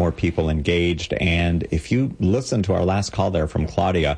more people engaged. And if you listen to our last call there from Claudia,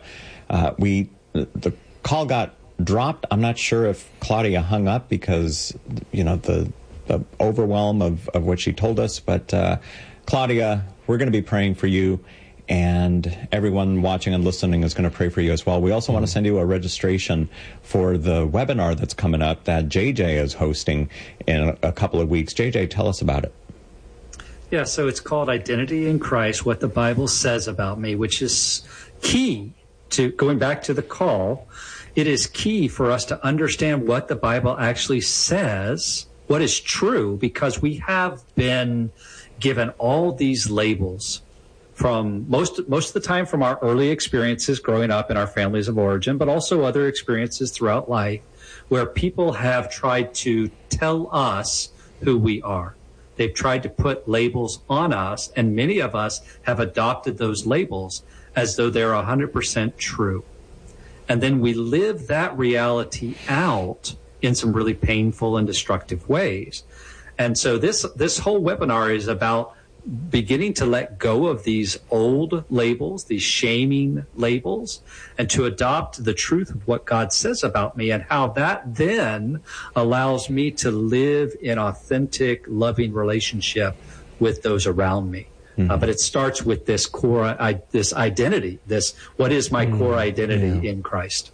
the call got dropped. I'm not sure if Claudia hung up because, the overwhelm of what she told us. But Claudia, we're going to be praying for you. And everyone watching and listening is going to pray for you as well. We also want to send you a registration for the webinar that's coming up that JJ is hosting in a couple of weeks. JJ, tell us about it. Yeah, so it's called Identity in Christ, What the Bible Says About Me, which is key to, going back to the call, it is key for us to understand what the Bible actually says, what is true, because we have been given all these labels from most of the time from our early experiences growing up in our families of origin, but also other experiences throughout life where people have tried to tell us who we are. They've tried to put labels on us, and many of us have adopted those labels as though they're 100% true. And then we live that reality out in some really painful and destructive ways. And so this whole webinar is about beginning to let go of these old labels, these shaming labels, and to adopt the truth of what God says about me and how that then allows me to live in authentic, loving relationship with those around me. But it starts with this core, this identity, what is my core identity in Christ?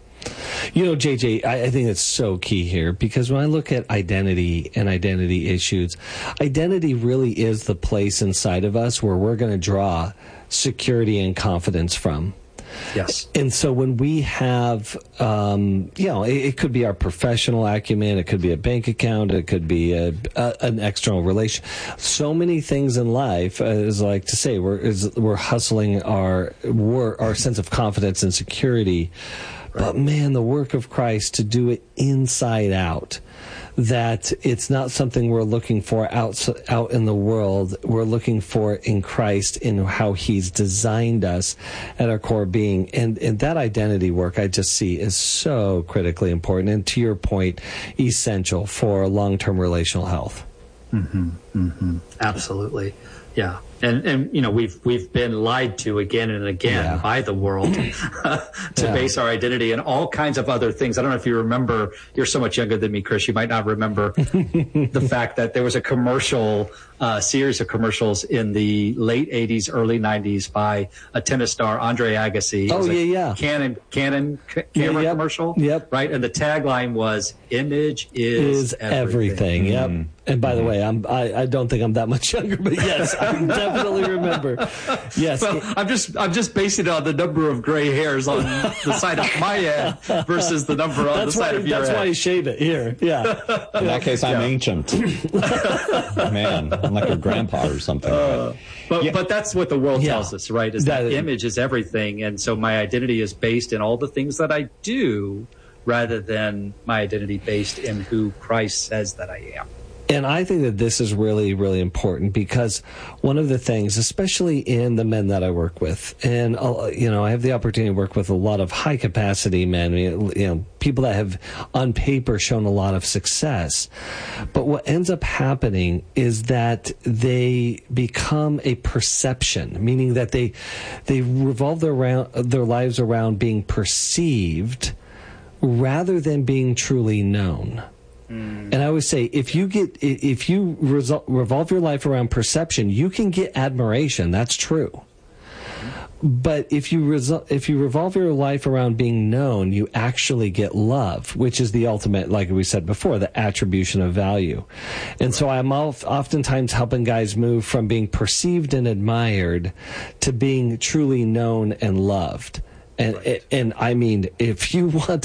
JJ, I think it's so key here, because when I look at identity and identity issues, identity really is the place inside of us where we're going to draw security and confidence from. Yes. And so when we have, it could be our professional acumen, it could be a bank account, it could be an external relation. So many things in life, as I like to say, we're hustling our sense of confidence and security. But man, the work of Christ to do it inside out, that it's not something we're looking for out in the world. We're looking for in Christ, in how he's designed us at our core being. And that identity work I just see is so critically important. And to your point, essential for long-term relational health. Absolutely. Yeah. And we've been lied to again and again by the world to base our identity and all kinds of other things. I don't know if you remember, you're so much younger than me, Chris, you might not remember the fact that there was a commercial, series of commercials in the late 80s, early 90s by a tennis star, Andre Agassi. Canon camera commercial. Yep. Right. And the tagline was, image is everything. Yep. And by the way, I don't think I'm that much younger, but yes, I definitely remember. Yes. Well, I'm just basing it on the number of gray hairs on the side of my head versus the number on the side of your head. That's why you shave it here. Yeah. In that case, I'm ancient. Man, I'm like a grandpa or something. But that's what the world tells us, right? Is that image is everything. And so my identity is based in all the things that I do rather than my identity based in who Christ says that I am. And I think that this is really, really important, because one of the things, especially in the men that I work with, and, I have the opportunity to work with a lot of high capacity men, people that have on paper shown a lot of success. But what ends up happening is that they become a perception, meaning that they revolve their lives around being perceived rather than being truly known. And I always say, if you revolve your life around perception, you can get admiration. That's true. But if you revolve your life around being known, you actually get love, which is the ultimate, like we said before, the attribution of value. And so I'm oftentimes helping guys move from being perceived and admired to being truly known and loved. And I mean, if you want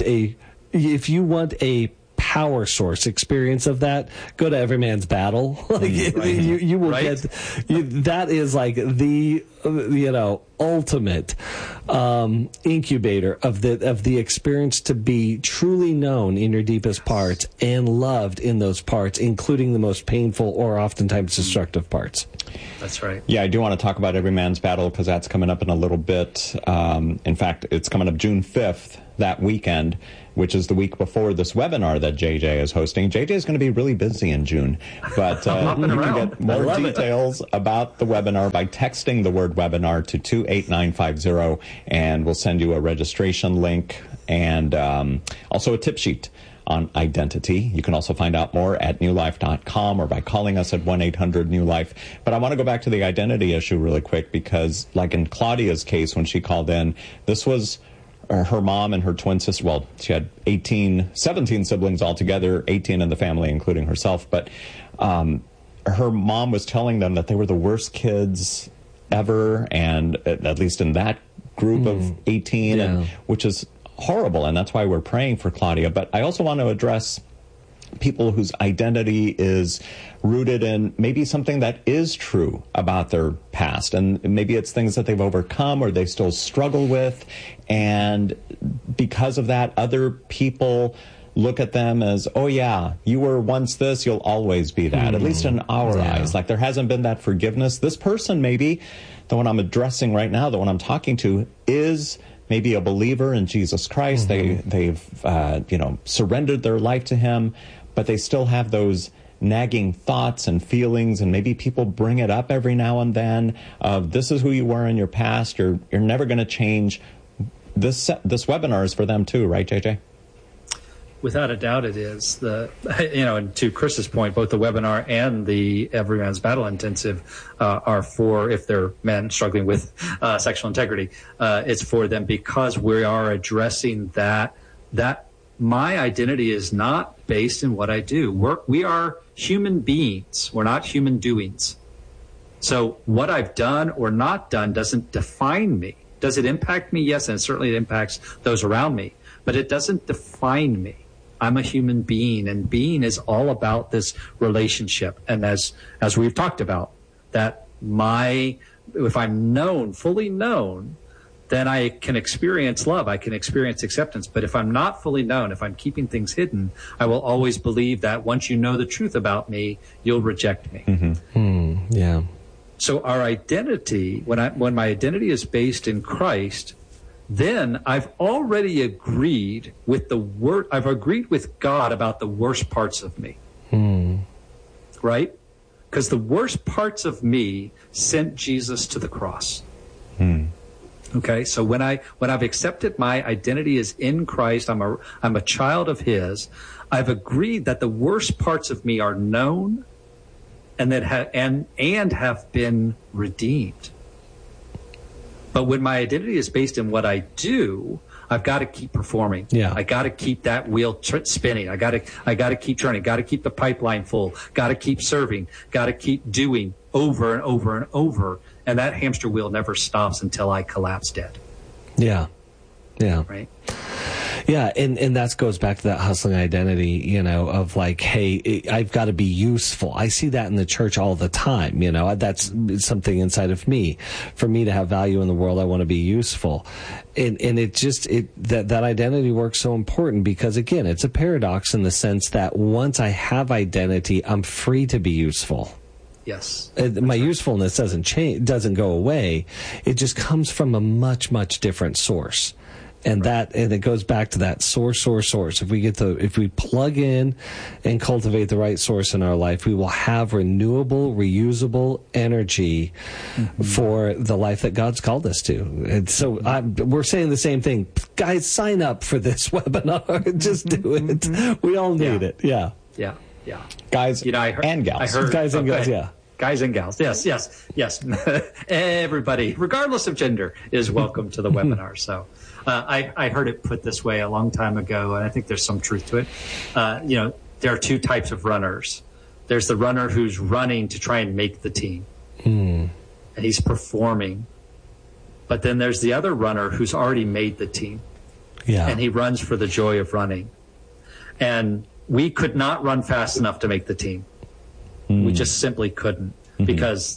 a power source experience of that, go to Every Man's Battle. You will get that is like the ultimate incubator of the experience to be truly known in your deepest parts and loved in those parts, including the most painful or oftentimes destructive parts. That's right. Yeah, I do want to talk about Every Man's Battle because that's coming up in a little bit. In fact, it's coming up June 5th, that weekend, which is the week before this webinar that JJ is hosting. JJ is going to be really busy in June, but you can get more details about the webinar by texting the word webinar to 28950, and we'll send you a registration link and also a tip sheet on identity. You can also find out more at newlife.com or by calling us at 1-800-NEW-LIFE. But I want to go back to the identity issue really quick because, like in Claudia's case when she called in, this was her mom and her twin sister. Well, she had 17 siblings altogether, 18 in the family, including herself. But her mom was telling them that they were the worst kids ever, and at least in that group of 18, and, which is horrible, and that's why we're praying for Claudia. But I also want to address people whose identity is rooted in maybe something that is true about their past, and maybe it's things that they've overcome or they still struggle with, and because of that, other people look at them as, oh yeah, you were once this, you'll always be that, at least in our eyes. Like there hasn't been that forgiveness. This person, maybe the one I'm addressing right now, the one I'm talking to, is maybe a believer in Jesus Christ. They've surrendered their life to him, but they still have those nagging thoughts and feelings, and maybe people bring it up every now and then of this is who you were in your past, you're never going to change. This webinar is for them too, right, JJ? Without a doubt it is. And to Chris's point, both the webinar and the Every Man's Battle Intensive are for, if they're men struggling with sexual integrity, it's for them because we are addressing that my identity is not based in what I do. We are human beings. We're not human doings. So what I've done or not done doesn't define me. Does it impact me? Yes, and certainly it impacts those around me. But it doesn't define me. I'm a human being, and being is all about this relationship. And as we've talked about, that if I'm fully known, then I can experience love. I can experience acceptance. But if I'm not fully known, if I'm keeping things hidden, I will always believe that once you know the truth about me, you'll reject me. Yeah. So our identity, when my identity is based in Christ, then I've already agreed with I've agreed with God about the worst parts of me. Right? Because the worst parts of me sent Jesus to the cross. Okay, so when I've accepted my identity is in Christ, I'm a child of his, I've agreed that the worst parts of me are known and that have been redeemed. But when my identity is based in what I do, I've got to keep performing. Yeah. I got to keep that wheel spinning. I got to keep turning. Got to keep the pipeline full. Got to keep serving. Got to keep doing over and over and over. And that hamster wheel never stops until I collapse dead. Yeah. Yeah. Right. Yeah, and that goes back to that hustling identity, of like, hey, I've got to be useful. I see that in the church all the time, that's something inside of me. For me to have value in the world, I want to be useful. And that identity work's so important because, again, it's a paradox in the sense that once I have identity, I'm free to be useful. Yes. My usefulness doesn't change, doesn't go away. It just comes from a much, much different source. And it goes back to that source. If we plug in and cultivate the right source in our life, we will have renewable, reusable energy for the life that God's called us to. And so we're saying the same thing. Guys, sign up for this webinar. Just do it. We all need it. Yeah. Yeah. Yeah. Guys and gals. Guys and gals, yeah. Guys and gals. Yes. Everybody, regardless of gender, is welcome to the webinar. So I heard it put this way a long time ago, and I think there's some truth to it. There are two types of runners. There's the runner who's running to try and make the team, and he's performing. But then there's the other runner who's already made the team, and he runs for the joy of running. And we could not run fast enough to make the team. We just simply couldn't because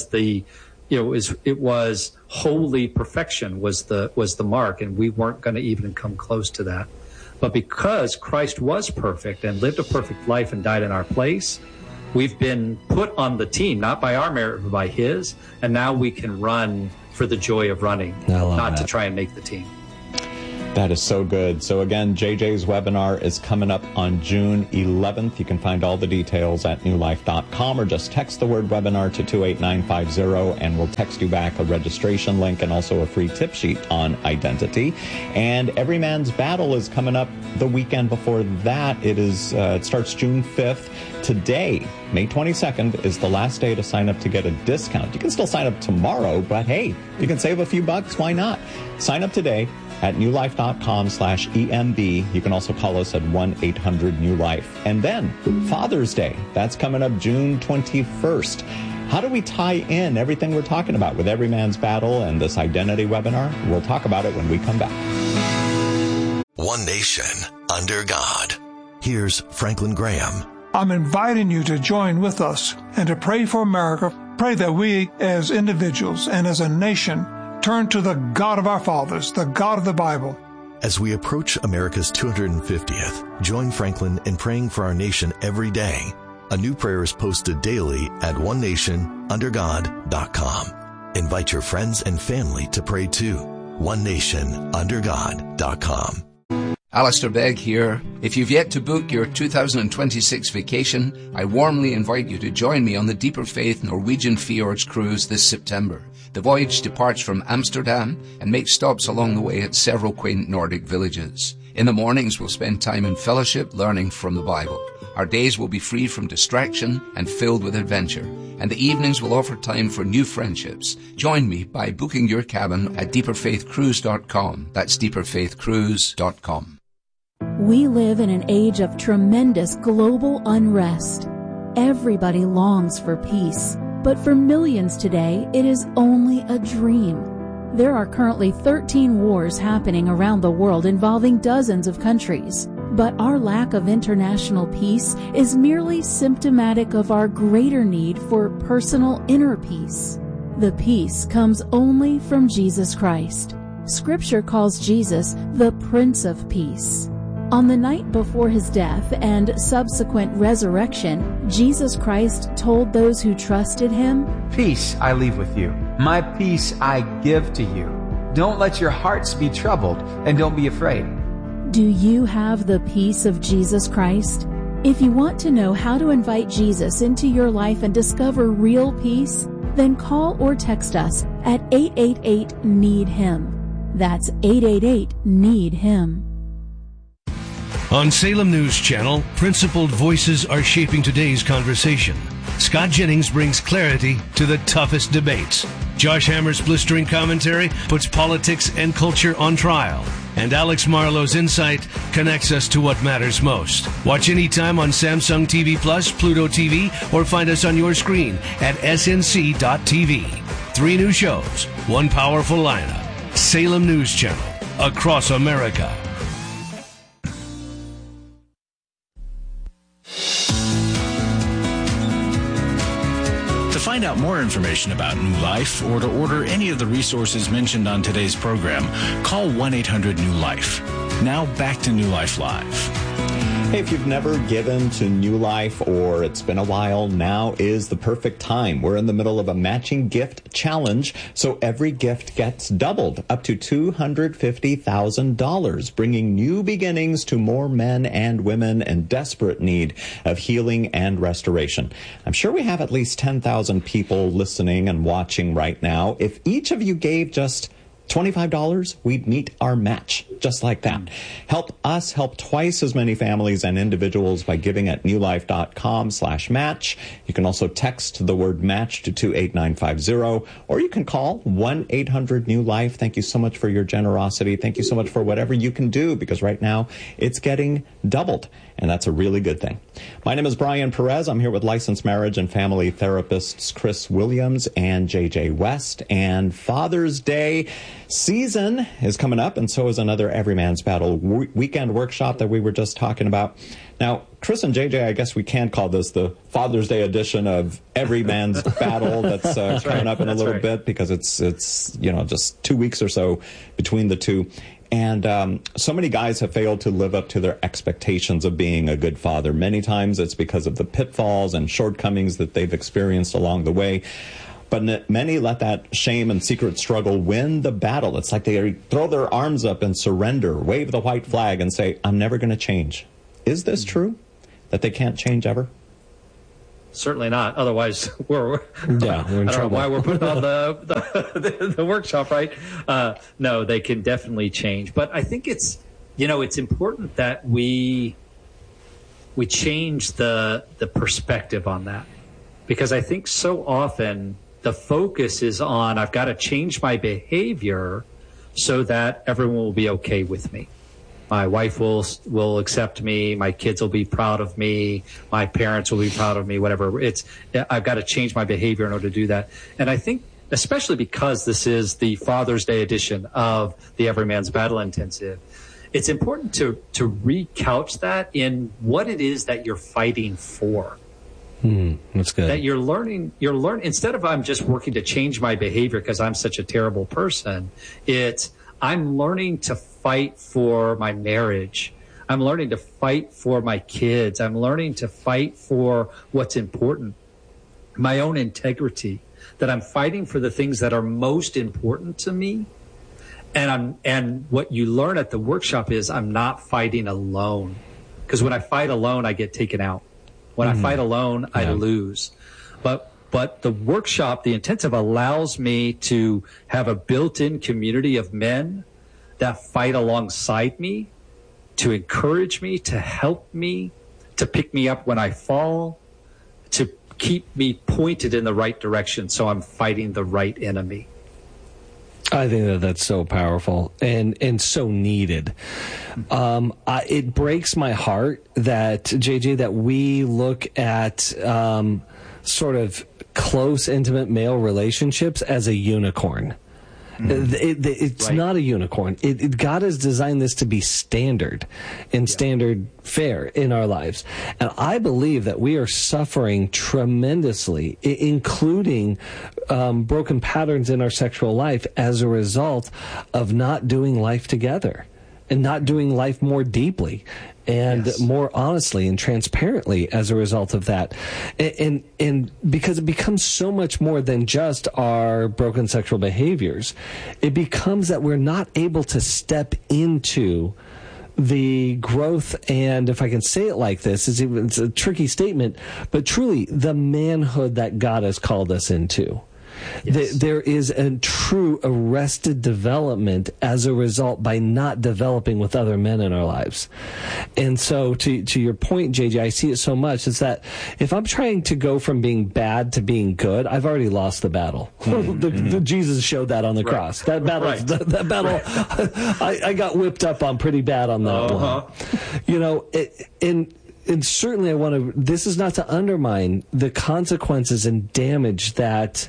it was holy perfection was the mark, and we weren't going to even come close to that. But because Christ was perfect and lived a perfect life and died in our place, We've been put on the team, not by our merit, but by his. And now we can run for the joy of running, not to try and make the team. That is so good. So again, JJ's webinar is coming up on June 11th. You can find all the details at newlife.com or just text the word webinar to 28950 and we'll text you back a registration link and also a free tip sheet on identity. And Every Man's Battle is coming up the weekend before that. It starts June 5th. Today, May 22nd, is the last day to sign up to get a discount. You can still sign up tomorrow, but hey, you can save a few bucks. Why not? Sign up today at newlife.com/EMB. You can also call us at 1-800-NEW-LIFE. And then Father's Day, that's coming up June 21st. How do we tie in everything we're talking about with Every Man's Battle and this identity webinar? We'll talk about it when we come back. One nation under God. Here's Franklin Graham. I'm inviting you to join with us and to pray for America. Pray that we as individuals and as a nation turn to the God of our fathers, the God of the Bible. As we approach America's 250th, join Franklin in praying for our nation every day. A new prayer is posted daily at onenationundergod.com. Invite your friends and family to pray too. onenationundergod.com. Alistair Begg here. If you've yet to book your 2026 vacation, I warmly invite you to join me on the Deeper Faith Norwegian Fjords cruise this September. The voyage departs from Amsterdam and makes stops along the way at several quaint Nordic villages. In the mornings, we'll spend time in fellowship learning from the Bible. Our days will be free from distraction and filled with adventure. And the evenings will offer time for new friendships. Join me by booking your cabin at deeperfaithcruise.com. That's deeperfaithcruise.com. We live in an age of tremendous global unrest. Everybody longs for peace, but for millions today, it is only a dream. There are currently 13 wars happening around the world involving dozens of countries. But our lack of international peace is merely symptomatic of our greater need for personal inner peace. The peace comes only from Jesus Christ. Scripture calls Jesus the Prince of Peace. On the night before his death and subsequent resurrection, Jesus Christ told those who trusted him, "Peace I leave with you. My peace I give to you. Don't let your hearts be troubled, and don't be afraid." Do you have the peace of Jesus Christ? If you want to know how to invite Jesus into your life and discover real peace, then call or text us at 888-NEED-HIM. That's 888-NEED-HIM. On Salem News Channel, principled voices are shaping today's conversation. Scott Jennings brings clarity to the toughest debates. Josh Hammer's blistering commentary puts politics and culture on trial. And Alex Marlowe's insight connects us to what matters most. Watch anytime on Samsung TV Plus, Pluto TV, or find us on your screen at snc.tv. 3 new shows, 1 powerful lineup. Salem News Channel, across America. To find out more information about New Life or to order any of the resources mentioned on today's program, call 1-800-NEW-LIFE. Now back to New Life Live. Hey, if you've never given to New Life or it's been a while, now is the perfect time. We're in the middle of a matching gift challenge, so every gift gets doubled, up to $250,000, bringing new beginnings to more men and women in desperate need of healing and restoration. I'm sure we have at least 10,000 people listening and watching right now. If each of you gave just $25, we'd meet our match, just like that. Help us help twice as many families and individuals by giving at newlife.com/match. You can also text the word match to 28950, or you can call 1-800-NEW-LIFE. Thank you so much for your generosity. Thank you so much for whatever you can do, because right now it's getting doubled, and that's a really good thing. My name is Brian Perez. I'm here with licensed marriage and family therapists Chris Williams and JJ West, and Father's Day season is coming up, and so is another Every Man's Battle weekend workshop that we were just talking about. Now, Chris and JJ, I guess we can call this the Father's Day edition of Every Man's Battle. That's coming up in a little bit, because it's just 2 weeks or so between the two. And so many guys have failed to live up to their expectations of being a good father. Many times it's because of the pitfalls and shortcomings that they've experienced along the way. But many let that shame and secret struggle win the battle. It's like they throw their arms up and surrender, wave the white flag, and say, I'm never going to change. Is this true, that they can't change ever? Certainly not. Otherwise, we're in trouble. I don't know why we're putting on the workshop, right? No, they can definitely change. But I think it's important that we change the perspective on that, because I think so often the focus is on, I've got to change my behavior so that everyone will be okay with me. My wife will accept me. My kids will be proud of me. My parents will be proud of me. Whatever. I've got to change my behavior in order to do that. And I think, especially because this is the Father's Day edition of the Everyman's Battle Intensive, it's important to recouch that in what it is that you're fighting for. That's good. That you're learning, instead of I'm just working to change my behavior because I'm such a terrible person, it's I'm learning to fight for my marriage. I'm learning to fight for my kids. I'm learning to fight for what's important, my own integrity, that I'm fighting for the things that are most important to me. And what you learn at the workshop is I'm not fighting alone, because when I fight alone, I get taken out. When I fight alone, I lose. But the workshop, the intensive, allows me to have a built-in community of men that fight alongside me, to encourage me, to help me, to pick me up when I fall, to keep me pointed in the right direction so I'm fighting the right enemy. I think that's so powerful and so needed. It breaks my heart that, JJ, that we look at sort of close, intimate male relationships as a unicorn. It's not a unicorn. God has designed this to be standard and standard fare in our lives. And I believe that we are suffering tremendously, including broken patterns in our sexual life as a result of not doing life together and not doing life more deeply and more honestly and transparently as a result of that. And because it becomes so much more than just our broken sexual behaviors, it becomes that we're not able to step into the growth, and if I can say it like this, it's a tricky statement, but truly the manhood that God has called us into. There is a true arrested development as a result by not developing with other men in our lives. And so to your point, JJ, I see it so much, is that if I'm trying to go from being bad to being good, I've already lost the battle. Jesus showed that on the cross. That battle, that battle, I got whipped up on pretty bad on that one. You know, and certainly I want to, this is not to undermine the consequences and damage that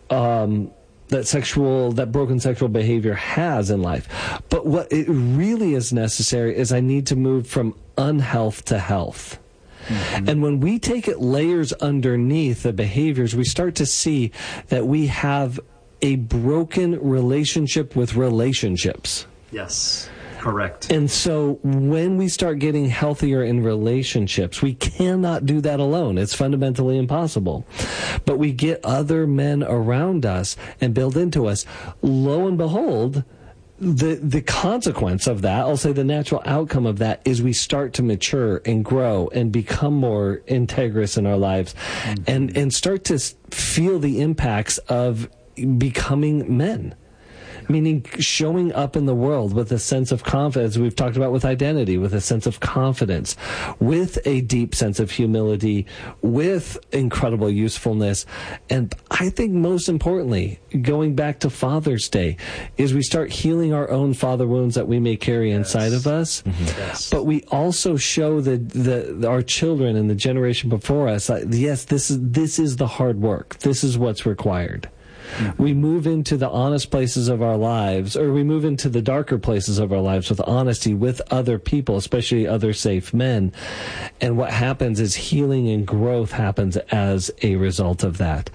that broken sexual behavior has in life. But what it really is necessary is I need to move from unhealth to health. And when we take it layers underneath the behaviors, we start to see that we have a broken relationship with relationships. Yes. Correct. And so when we start getting healthier in relationships, we cannot do that alone. It's fundamentally impossible. But we get other men around us and build into us. Lo and behold, the consequence of that, I'll say the natural outcome of that, is we start to mature and grow and become more integrous in our lives and start to feel the impacts of becoming men. Meaning showing up in the world with a sense of confidence. We've talked about with identity, with a sense of confidence, with a deep sense of humility, with incredible usefulness. And I think most importantly, going back to Father's Day, is we start healing our own father wounds that we may carry inside of us. But we also show our children and the generation before us, yes, this is the hard work. This is what's required. We move into the honest places of our lives, or we move into the darker places of our lives with honesty with other people, especially other safe men. And what happens is healing and growth happens as a result of that.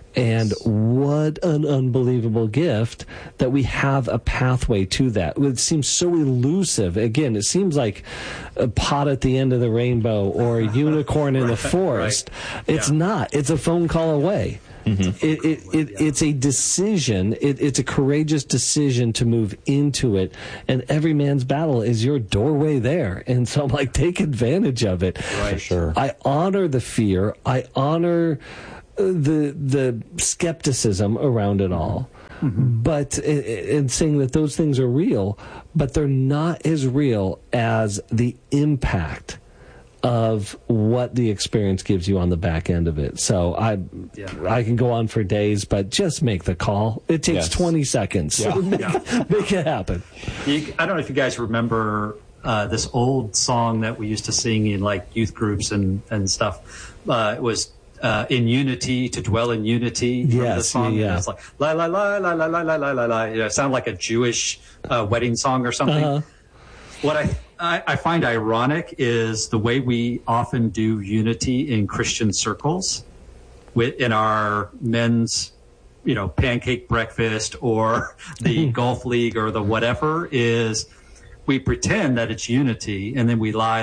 And what an unbelievable gift that we have a pathway to that. It seems so elusive. Again, it seems like a pot at the end of the rainbow or a unicorn in the forest. It's not. It's a phone call away. It's a decision. It's a courageous decision to move into it. And every man's battle is your doorway there. And so I'm like, take advantage of it. Right. For sure. I honor the fear. I honor the skepticism around it all, but in saying that those things are real, but they're not as real as the impact of what the experience gives you on the back end of it. So I can go on for days, but just make the call. It takes 20 seconds. Make it happen. I don't know if you guys remember this old song that we used to sing in like youth groups and stuff. It was in unity, to dwell in unity. The song? It's like la la la la la la la la la la. It sounded like a Jewish wedding song or something. What I find ironic is the way we often do unity in Christian circles, in our men's, pancake breakfast or the golf league or the whatever, is we pretend that it's unity and then we lie.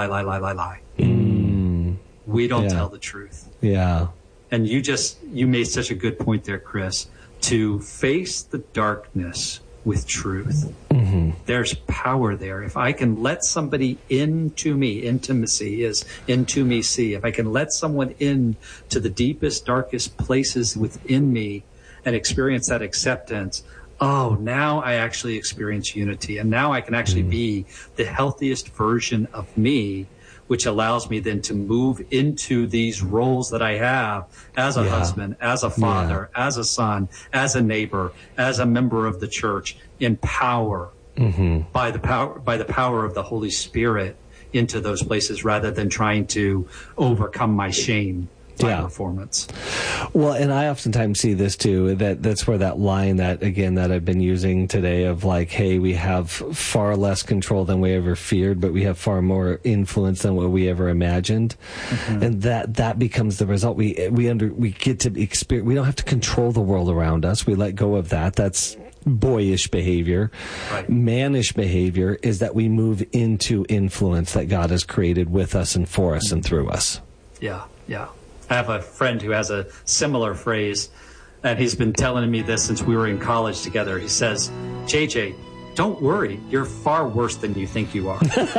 We don't tell the truth. Yeah. And you made such a good point there, Chris, to face the darkness with truth. There's power there. If I can let somebody into me, intimacy is into me see. If I can let someone in to the deepest, darkest places within me and experience that acceptance, now I actually experience unity. And now I can actually be the healthiest version of me, which allows me then to move into these roles that I have as a husband, as a father, as a son, as a neighbor, as a member of the church, in power, by the power of the Holy Spirit into those places, rather than trying to overcome my shame by performance. Well, and I oftentimes see this too, that's where that line that I've been using today of like, hey, we have far less control than we ever feared, but we have far more influence than what we ever imagined. And that becomes the result. We get to experience, we don't have to control the world around us. We let go of that. That's boyish behavior. Mannish behavior is that we move into influence that God has created with us and for us and through us. Yeah. I have a friend who has a similar phrase, and he's been telling me this since we were in college together. He says, JJ, don't worry, you're far worse than you think you are.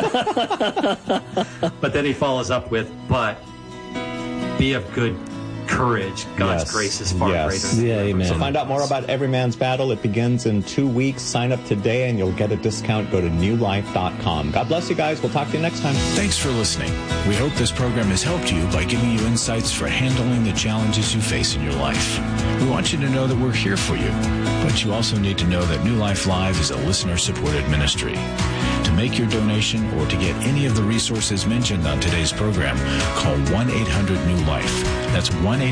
But then he follows up with, but be of good courage. God's grace is far greater. Amen. So find out more about Every Man's Battle. It begins in 2 weeks. Sign up today and you'll get a discount. Go to newlife.com. God bless you guys. We'll talk to you next time. Thanks for listening. We hope this program has helped you by giving you insights for handling the challenges you face in your life. We want you to know that we're here for you, but you also need to know that New Life Live is a listener-supported ministry. To make your donation or to get any of the resources mentioned on today's program, call 1-800-NEW-LIFE. That's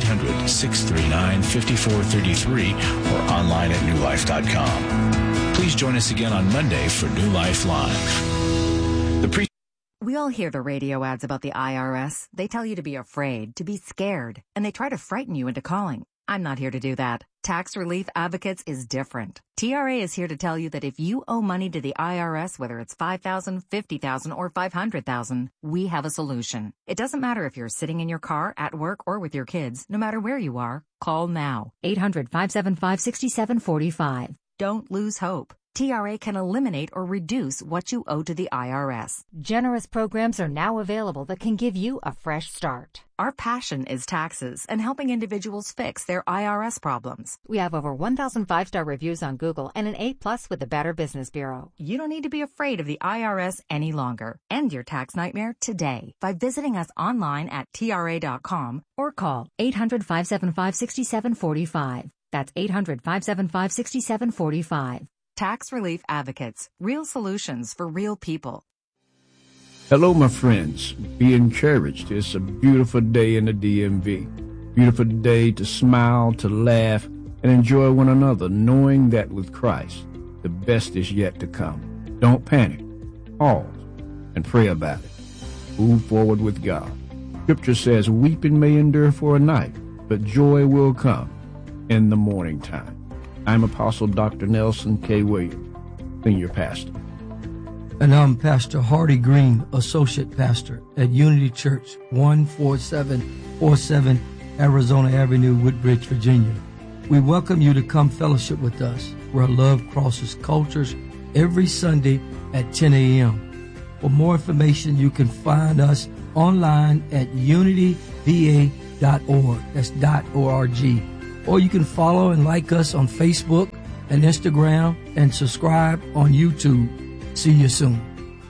1-800-639-5433 or online at newlife.com. Please join us again on Monday for New Life Live. We all hear the radio ads about the IRS. They tell you to be afraid, to be scared, and they try to frighten you into calling. I'm not here to do that. Tax Relief Advocates is different. TRA is here to tell you that if you owe money to the IRS, whether it's $5,000, $50,000, or $500,000, we have a solution. It doesn't matter if you're sitting in your car, at work, or with your kids. No matter where you are, call now. 800-575-6745. Don't lose hope. TRA can eliminate or reduce what you owe to the IRS. Generous programs are now available that can give you a fresh start. Our passion is taxes and helping individuals fix their IRS problems. We have over 1,000 5-star reviews on Google and an A+ with the Better Business Bureau. You don't need to be afraid of the IRS any longer. End your tax nightmare today by visiting us online at TRA.com or call 800-575-6745. That's 800-575-6745. Tax Relief Advocates. Real solutions for real people. Hello, my friends. Be encouraged. It's a beautiful day in the DMV. Beautiful day to smile, to laugh, and enjoy one another, knowing that with Christ, the best is yet to come. Don't panic. Pause and pray about it. Move forward with God. Scripture says, weeping may endure for a night, but joy will come. in the morning time. I'm Apostle Dr. Nelson K. Williams, Senior Pastor. And I'm Pastor Hardy Green, Associate Pastor at Unity Church, 14747 Arizona Avenue, Woodbridge, Virginia. We welcome you to come fellowship with us, where love crosses cultures, every Sunday at 10 a.m. For more information, you can find us online at unityva.org. That's .org. Or you can follow and like us on Facebook and Instagram and subscribe on YouTube. See you soon.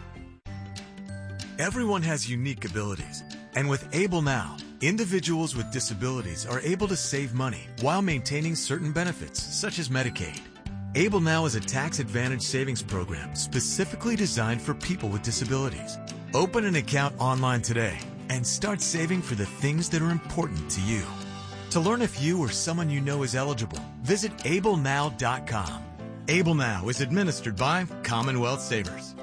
Everyone has unique abilities. And with Able Now, individuals with disabilities are able to save money while maintaining certain benefits, such as Medicaid. Able Now is a tax-advantaged savings program specifically designed for people with disabilities. Open an account online today and start saving for the things that are important to you. To learn if you or someone you know is eligible, visit ablenow.com. Able Now is administered by Commonwealth Savers.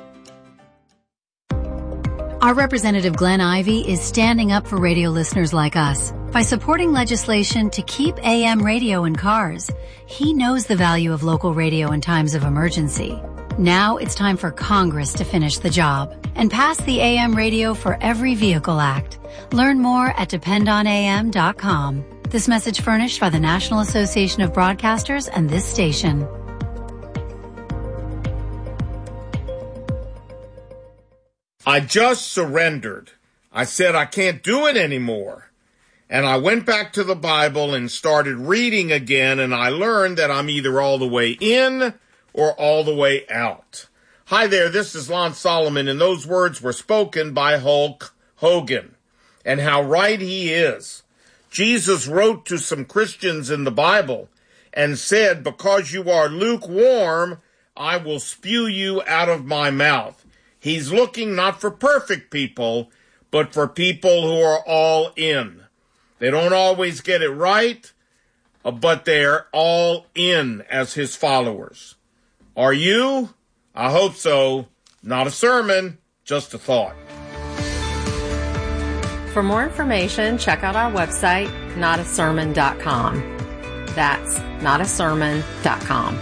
Our Representative Glenn Ivey is standing up for radio listeners like us by supporting legislation to keep AM radio in cars. He knows the value of local radio in times of emergency. Now it's time for Congress to finish the job and pass the AM Radio for Every Vehicle Act. Learn more at dependonam.com. This message furnished by the National Association of Broadcasters and this station. I just surrendered. I said I can't do it anymore. And I went back to the Bible and started reading again, and I learned that I'm either all the way in or all the way out. Hi there, this is Lon Solomon, and those words were spoken by Hulk Hogan. And how right he is. Jesus wrote to some Christians in the Bible and said, because you are lukewarm, I will spew you out of my mouth. He's looking not for perfect people, but for people who are all in. They don't always get it right, but they're all in as his followers. Are you? I hope so. Not a sermon, just a thought. For more information, check out our website, notasermon.com. That's notasermon.com.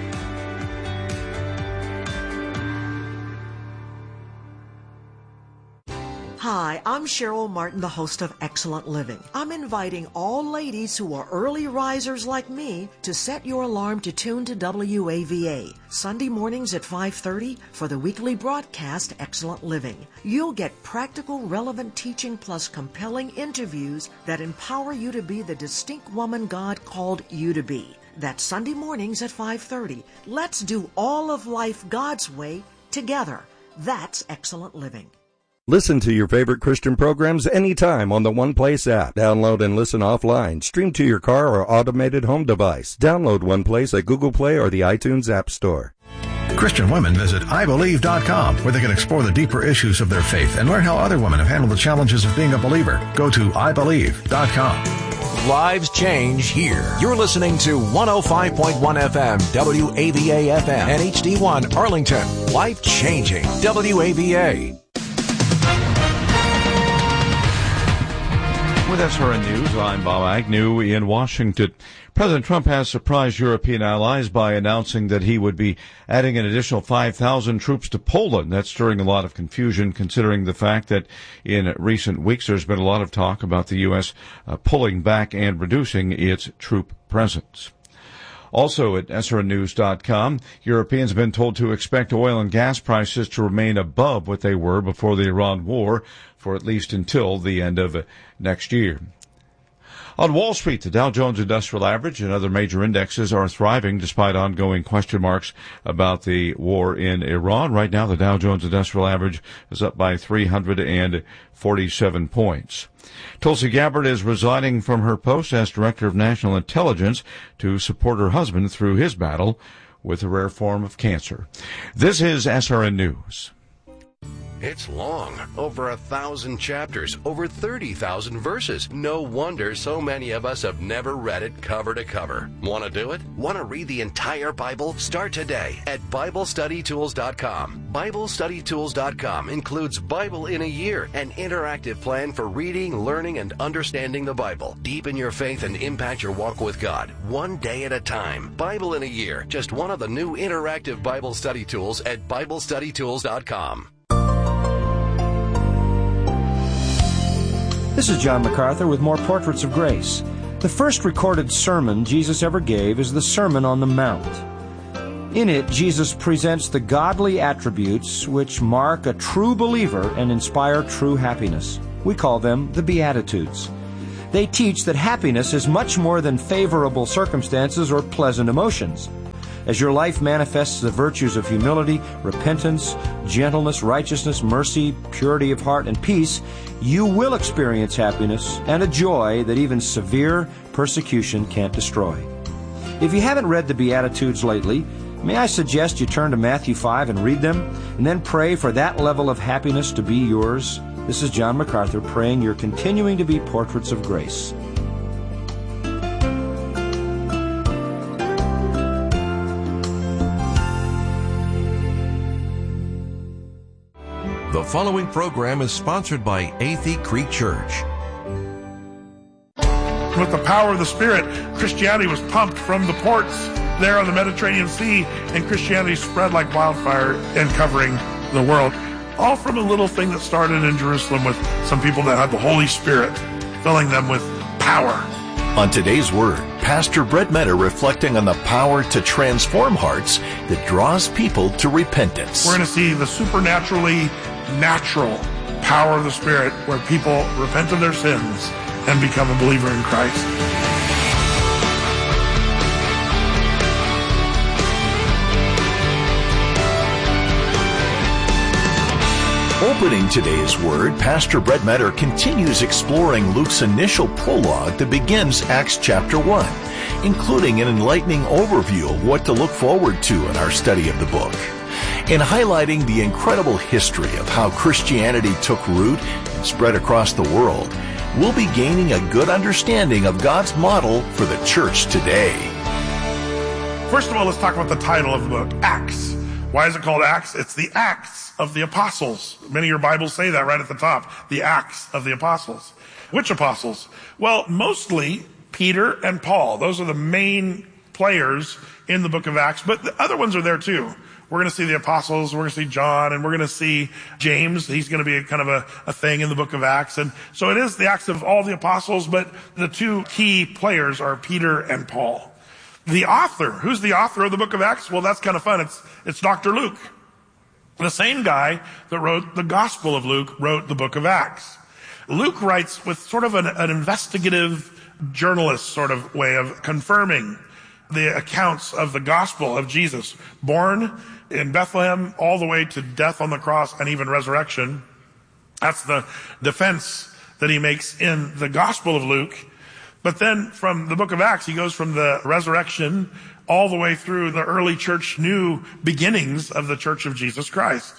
Hi, I'm Cheryl Martin, the host of Excellent Living. I'm inviting all ladies who are early risers like me to set your alarm to tune to WAVA, Sunday mornings at 5:30 for the weekly broadcast Excellent Living. You'll get practical, relevant teaching plus compelling interviews that empower you to be the distinct woman God called you to be. That's Sunday mornings at 5:30. Let's do all of life God's way together. That's Excellent Living. Listen to your favorite Christian programs anytime on the One Place app. Download and listen offline. Stream to your car or automated home device. Download One Place at Google Play or the iTunes App Store. Christian women visit IBelieve.com, where they can explore the deeper issues of their faith and learn how other women have handled the challenges of being a believer. Go to IBelieve.com. Lives change here. You're listening to 105.1 FM, WAVA FM, and HD1 Arlington. Life changing WAVA. With SRN News, I'm Bob Agnew in Washington. President Trump has surprised European allies by announcing that he would be adding an additional 5,000 troops to Poland. That's stirring a lot of confusion, considering the fact that in recent weeks there's been a lot of talk about the U.S. Pulling back and reducing its troop presence. Also at SRNnews.com, Europeans have been told to expect oil and gas prices to remain above what they were before the Iran war for at least until the end of next year. On Wall Street, the Dow Jones Industrial Average and other major indexes are thriving despite ongoing question marks about the war in Iran. Right now, the Dow Jones Industrial Average is up by 347 points. Tulsi Gabbard is resigning from her post as Director of National Intelligence to support her husband through his battle with a rare form of cancer. This is SRN News. It's long, over 1,000 chapters, over 30,000 verses. No wonder so many of us have never read it cover to cover. Want to do it? Want to read the entire Bible? Start today at BibleStudyTools.com. BibleStudyTools.com includes Bible in a Year, an interactive plan for reading, learning, and understanding the Bible. Deepen your faith and impact your walk with God, one day at a time. Bible in a Year, just one of the new interactive Bible study tools at BibleStudyTools.com. This is John MacArthur with more Portraits of Grace. The first recorded sermon Jesus ever gave is the Sermon on the Mount. In it, Jesus presents the godly attributes which mark a true believer and inspire true happiness. We call them the Beatitudes. They teach that happiness is much more than favorable circumstances or pleasant emotions. As your life manifests the virtues of humility, repentance, gentleness, righteousness, mercy, purity of heart, and peace, you will experience happiness and a joy that even severe persecution can't destroy. If you haven't read the Beatitudes lately, may I suggest you turn to Matthew 5 and read them, and then pray for that level of happiness to be yours. This is John MacArthur praying you're continuing to be portraits of grace. The following program is sponsored by Athey Creek Church. With the power of the Spirit, Christianity was pumped from the ports there on the Mediterranean Sea, and Christianity spread like wildfire and covering the world. All from a little thing that started in Jerusalem with some people that had the Holy Spirit filling them with power. On today's Word, Pastor Brett Metter reflecting on the power to transform hearts that draws people to repentance. We're going to see the supernaturally natural power of the Spirit where people repent of their sins and become a believer in Christ. Opening today's Word, Pastor Brett Metter continues exploring Luke's initial prologue that begins Acts chapter 1, including an enlightening overview of what to look forward to in our study of the book. In highlighting the incredible history of how Christianity took root and spread across the world, we'll be gaining a good understanding of God's model for the church today. First of all, let's talk about the title of the book, Acts. Why is it called Acts? It's the Acts of the Apostles. Many of your Bibles say that right at the top, the Acts of the Apostles. Which apostles? Well, mostly Peter and Paul. Those are the main players in the book of Acts, but the other ones are there too. We're going to see the apostles, we're going to see John, and we're going to see James. He's going to be kind of a thing in the book of Acts. And so it is the Acts of all the apostles, but the two key players are Peter and Paul. The author, who's the author of the book of Acts? Well, that's kind of fun. It's Dr. Luke. The same guy that wrote the Gospel of Luke wrote the book of Acts. Luke writes with sort of an investigative journalist sort of way of confirming the accounts of the gospel of Jesus, born in Bethlehem all the way to death on the cross and even resurrection. That's the defense that he makes in the Gospel of Luke. But then from the book of Acts, he goes from the resurrection all the way through the early church, new beginnings of the Church of Jesus Christ.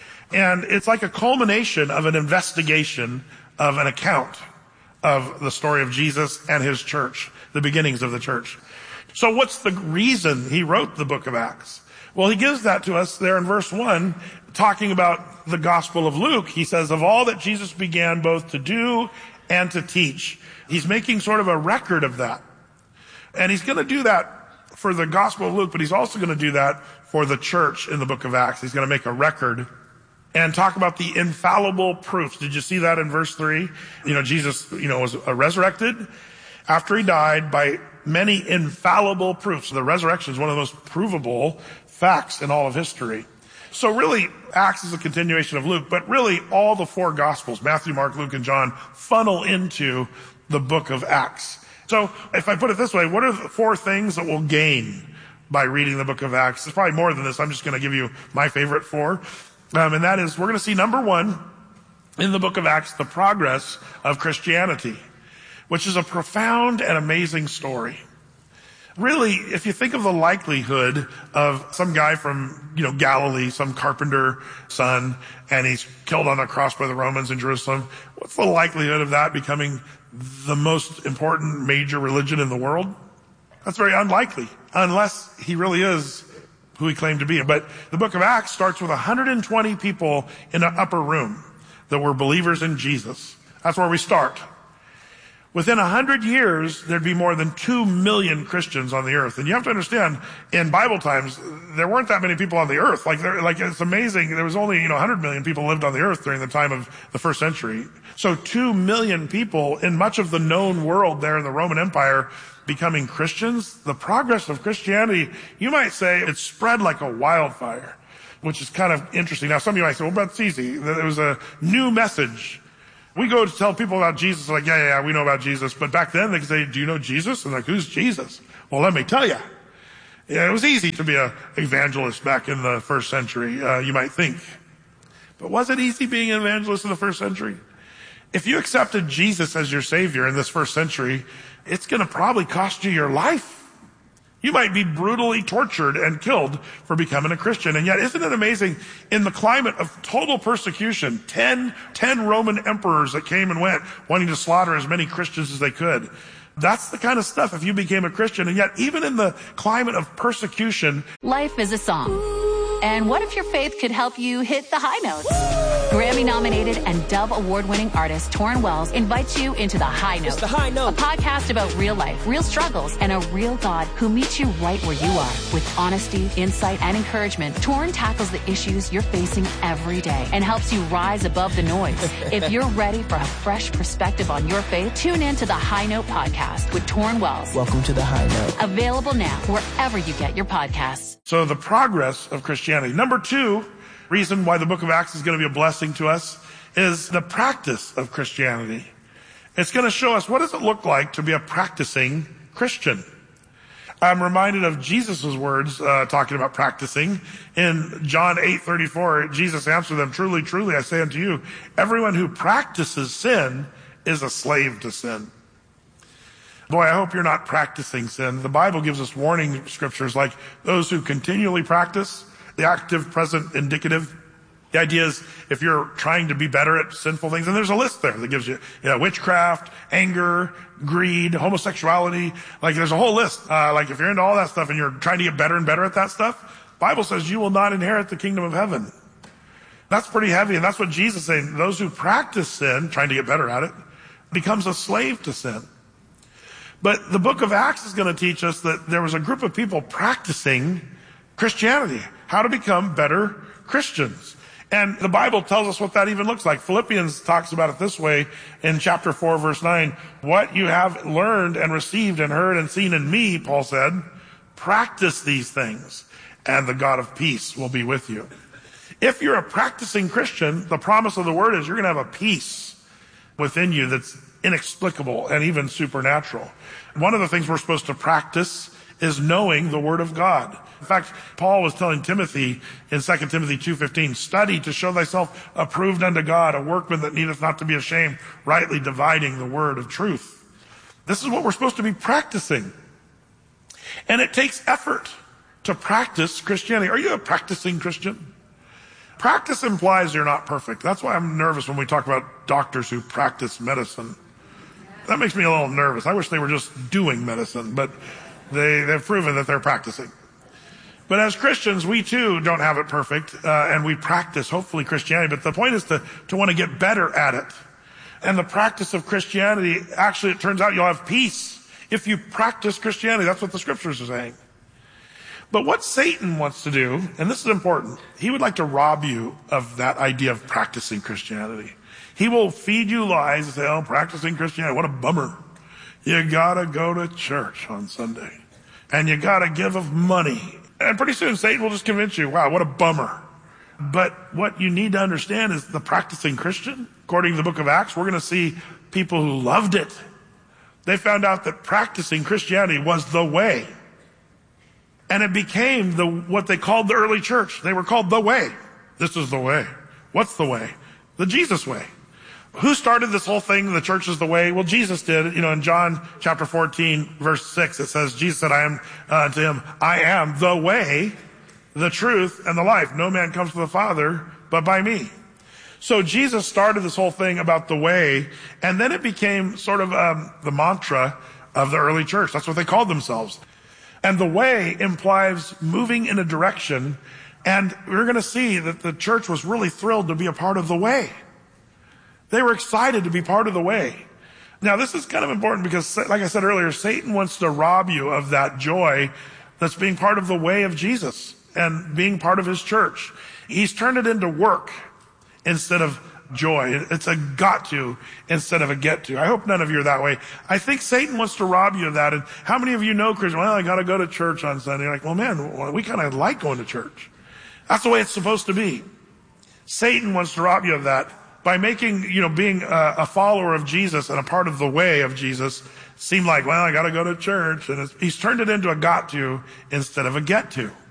And it's like a culmination of an investigation of an account of the story of Jesus and his church, the beginnings of the church. So what's the reason he wrote the book of Acts? Well, he gives that to us there in verse 1, talking about the Gospel of Luke. He says, of all that Jesus began both to do and to teach. He's making sort of a record of that. And he's going to do that for the Gospel of Luke, but he's also going to do that for the church in the book of Acts. He's going to make a record and talk about the infallible proofs. Did you see that in verse 3? Jesus, was resurrected after he died by many infallible proofs. The resurrection is one of the most provable facts in all of history. So really, Acts is a continuation of Luke, but really all the four Gospels, Matthew, Mark, Luke, and John, funnel into the book of Acts. So if I put it this way, what are the four things that we'll gain by reading the book of Acts? There's probably more than this. I'm just going to give you my favorite four. And that is, we're going to see, number one, in the book of Acts, the progress of Christianity, which is a profound and amazing story. Really, if you think of the likelihood of some guy from, Galilee, some carpenter son, and he's killed on a cross by the Romans in Jerusalem, what's the likelihood of that becoming the most important major religion in the world? That's very unlikely, unless he really is who he claimed to be. But the book of Acts starts with 120 people in an upper room that were believers in Jesus. That's where we start. Within 100 years, there'd be more than 2 million Christians on the earth. And you have to understand, in Bible times, there weren't that many people on the earth. Like it's amazing. There was only, 100 million people lived on the earth during the time of the first century. So 2 million people in much of the known world there in the Roman Empire becoming Christians. The progress of Christianity, you might say, it spread like a wildfire, which is kind of interesting. Now, some of you might say, well, that's easy. There was a new message. We go to tell people about Jesus, like, yeah, we know about Jesus. But back then, they could say, do you know Jesus? And like, who's Jesus? Well, let me tell you. Yeah, it was easy to be an evangelist back in the first century, you might think. But was it easy being an evangelist in the first century? If you accepted Jesus as your Savior in this first century, it's going to probably cost you your life. You might be brutally tortured and killed for becoming a Christian. And yet, isn't it amazing, in the climate of total persecution, 10 Roman emperors that came and went, wanting to slaughter as many Christians as they could. That's the kind of stuff if you became a Christian. And yet, even in the climate of persecution. Life is a song. And what if your faith could help you hit the high notes? Grammy-nominated and Dove Award-winning artist Torrin Wells invites you into The High Note. It's The High Note. A podcast about real life, real struggles, and a real God who meets you right where you are. With honesty, insight, and encouragement, Torrin tackles the issues you're facing every day and helps you rise above the noise. If you're ready for a fresh perspective on your faith, tune in to The High Note podcast with Torrin Wells. Welcome to The High Note. Available now wherever you get your podcasts. So the progress of Christianity. Number 2, reason why the book of Acts is going to be a blessing to us is the practice of Christianity. It's going to show us what does it look like to be a practicing Christian. I'm reminded of Jesus' words talking about practicing. In John 8:34, Jesus answered them, "Truly, truly, I say unto you, everyone who practices sin is a slave to sin." Boy, I hope you're not practicing sin. The Bible gives us warning scriptures like those who continually practice, the active, present, indicative. The idea is if you're trying to be better at sinful things, and there's a list there that gives you, witchcraft, anger, greed, homosexuality. Like there's a whole list. Like if you're into all that stuff and you're trying to get better and better at that stuff, the Bible says you will not inherit the kingdom of heaven. That's pretty heavy. And that's what Jesus is saying. Those who practice sin, trying to get better at it, becomes a slave to sin. But the book of Acts is going to teach us that there was a group of people practicing Christianity, how to become better Christians. And the Bible tells us what that even looks like. Philippians talks about it this way in chapter 4, verse 9. What you have learned and received and heard and seen in me, Paul said, practice these things, and the God of peace will be with you. If you're a practicing Christian, the promise of the word is you're going to have a peace within you that's inexplicable and even supernatural. One of the things we're supposed to practice is knowing the Word of God. In fact, Paul was telling Timothy in 2 Timothy 2:15, study to show thyself approved unto God, a workman that needeth not to be ashamed, rightly dividing the word of truth. This is what we're supposed to be practicing. And it takes effort to practice Christianity. Are you a practicing Christian? Practice implies you're not perfect. That's why I'm nervous when we talk about doctors who practice medicine. That makes me a little nervous. I wish they were just doing medicine, but they've proven that they're practicing. But as Christians, we too don't have it perfect, and we practice, hopefully, Christianity. But the point is to want to get better at it. And the practice of Christianity, actually, it turns out you'll have peace if you practice Christianity. That's what the scriptures are saying. But what Satan wants to do, and this is important, he would like to rob you of that idea of practicing Christianity. He will feed you lies and say, oh, practicing Christianity, what a bummer. You gotta go to church on Sunday. And you gotta give of money. And pretty soon Satan will just convince you, wow, what a bummer. But what you need to understand is the practicing Christian, according to the book of Acts, we're going to see people who loved it. They found out that practicing Christianity was the way. And it became what they called the early church. They were called the way. This is the way. What's the way? The Jesus way. Who started this whole thing? The church is the way. Well, Jesus did. In John chapter 14, verse 6, it says, Jesus said, I am the way, the truth, and the life. No man comes to the Father but by me. So Jesus started this whole thing about the way, and then it became sort of the mantra of the early church. That's what they called themselves. And the way implies moving in a direction, and we're going to see that the church was really thrilled to be a part of the way. They were excited to be part of the way. Now, this is kind of important because, like I said earlier, Satan wants to rob you of that joy that's being part of the way of Jesus and being part of his church. He's turned it into work instead of joy. It's a got to instead of a get to. I hope none of you are that way. I think Satan wants to rob you of that. And how many of you know, Christian, well, I got to go to church on Sunday. You're like, well, man, we kind of like going to church. That's the way it's supposed to be. Satan wants to rob you of that by making, being a follower of Jesus and a part of the way of Jesus seem like, well, I got to go to church. And he's turned it into a got to instead of a get to.